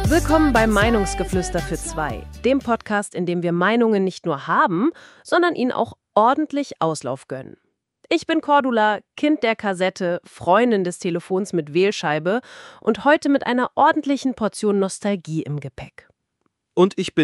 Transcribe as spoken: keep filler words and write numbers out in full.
Willkommen bei Meinungsgeflüster für zwei, dem Podcast, in dem wir Meinungen nicht nur haben, sondern ihnen auch ordentlich Auslauf gönnen. Ich bin Cordula, Kind der Kassette, Freundin des Telefons mit Wählscheibe und heute mit einer ordentlichen Portion Nostalgie im Gepäck. Und ich bin